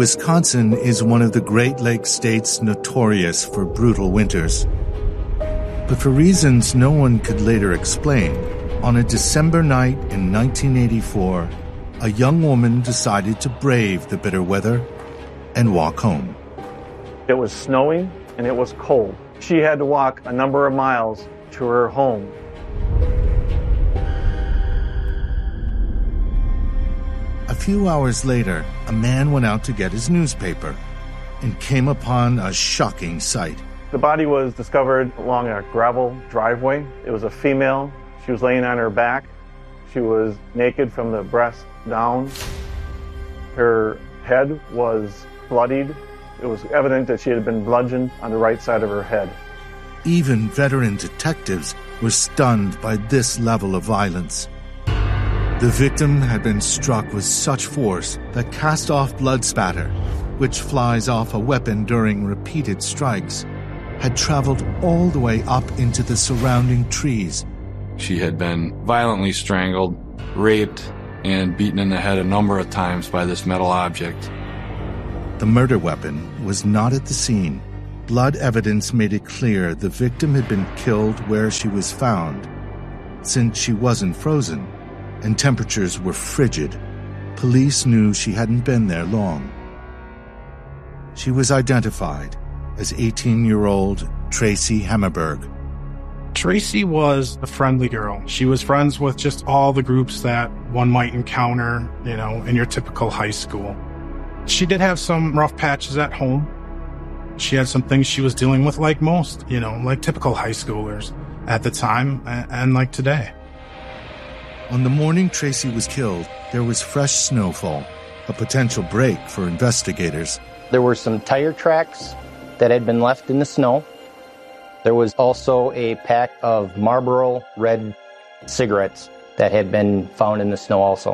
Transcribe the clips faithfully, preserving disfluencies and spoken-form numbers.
Wisconsin is one of the Great Lakes states notorious for brutal winters. But for reasons no one could later explain, on a December night in nineteen eighty-four, a young woman decided to brave the bitter weather and walk home. It was snowing and it was cold. She had to walk a number of miles to her home. A few hours later, a man went out to get his newspaper and came upon a shocking sight. The body was discovered along a gravel driveway. It was a female. She was laying on her back. She was naked from the breast down. Her head was bloodied. It was evident that she had been bludgeoned on the right side of her head. Even veteran detectives were stunned by this level of violence. The victim had been struck with such force that cast-off blood spatter, which flies off a weapon during repeated strikes, had traveled all the way up into the surrounding trees. She had been violently strangled, raped, and beaten in the head a number of times by this metal object. The murder weapon was not at the scene. Blood evidence made it clear the victim had been killed where she was found. Since she wasn't frozen and temperatures were frigid, police knew she hadn't been there long. She was identified as eighteen-year-old Tracy Hammerberg. Tracy was a friendly girl. She was friends with just all the groups that one might encounter, you know, in your typical high school. She did have some rough patches at home. She had some things she was dealing with like most, you know, like typical high schoolers at the time and, and like today. On the morning Tracy was killed, there was fresh snowfall, a potential break for investigators. There were some tire tracks that had been left in the snow. There was also a pack of Marlboro red cigarettes that had been found in the snow also.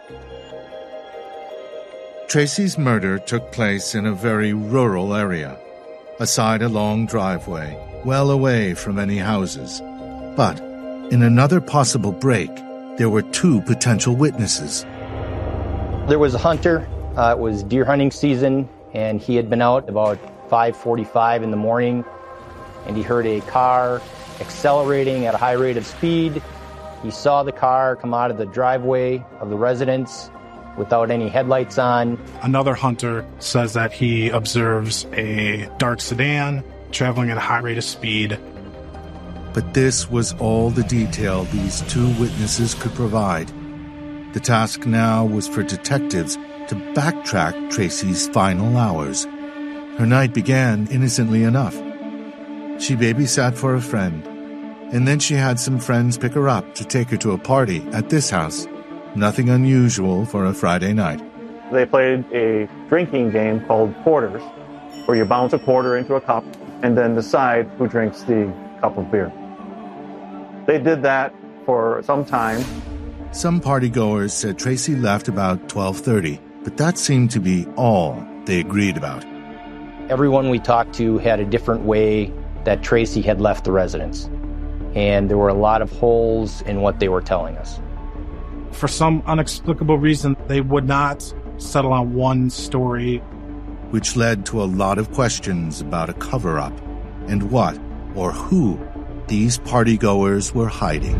Tracy's murder took place in a very rural area, aside a long driveway, well away from any houses. But in another possible break, there were two potential witnesses. There was a hunter. Uh, it was deer hunting season, and he had been out about five forty-five in the morning, and he heard a car accelerating at a high rate of speed. He saw the car come out of the driveway of the residence without any headlights on. Another hunter says that he observes a dark sedan traveling at a high rate of speed. But this was all the detail these two witnesses could provide. The task now was for detectives to backtrack Tracy's final hours. Her night began innocently enough. She babysat for a friend, and then she had some friends pick her up to take her to a party at this house. Nothing unusual for a Friday night. They played a drinking game called quarters, where you bounce a quarter into a cup and then decide who drinks the cup of beer. They did that for some time. Some partygoers said Tracy left about twelve thirty, but that seemed to be all they agreed about. Everyone we talked to had a different way that Tracy had left the residence, and there were a lot of holes in what they were telling us. For some inexplicable reason, they would not settle on one story. Which led to a lot of questions about a cover-up and what or who these partygoers were hiding.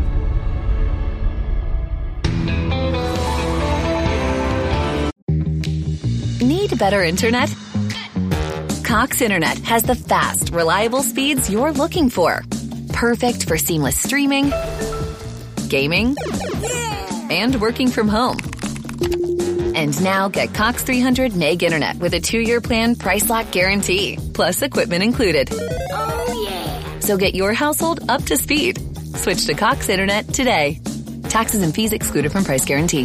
Need better internet? Cox Internet has the fast, reliable speeds you're looking for. Perfect for seamless streaming, gaming, and working from home. And now get Cox three hundred meg internet with a two-year plan price lock guarantee, plus equipment included. Oh, yeah. So get your household up to speed. Switch to Cox Internet today. Taxes and fees excluded from price guarantee.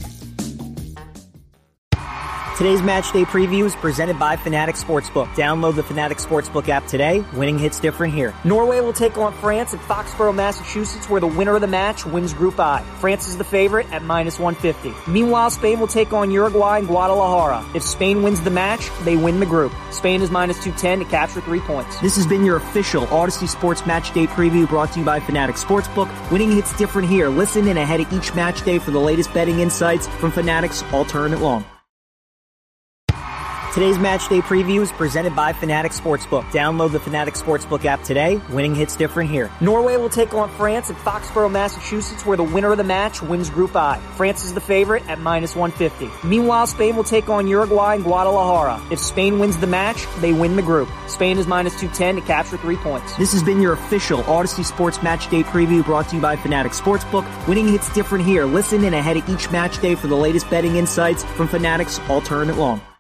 Today's match day preview is presented by Fanatic Sportsbook. Download the Fanatic Sportsbook app today. Winning hits different here. Norway will take on France in Foxborough, Massachusetts, where the winner of the match wins Group I. France is the favorite at minus one fifty. Meanwhile, Spain will take on Uruguay in Guadalajara. If Spain wins the match, they win the group. Spain is minus two ten to capture three points. This has been your official Odyssey Sports Match Day preview brought to you by Fanatic Sportsbook. Winning hits different here. Listen in ahead of each match day for the latest betting insights from Fanatic's All Tournament Long. Today's match day preview is presented by Fanatic Sportsbook. Download the Fanatic Sportsbook app today. Winning hits different here. Norway will take on France in Foxborough, Massachusetts, where the winner of the match wins Group I. France is the favorite at minus one fifty. Meanwhile, Spain will take on Uruguay in Guadalajara. If Spain wins the match, they win the group. Spain is minus two ten to capture three points. This has been your official Odyssey Sports Match Day preview brought to you by Fanatic Sportsbook. Winning hits different here. Listen in ahead of each match day for the latest betting insights from Fanatic's All Tournament Long.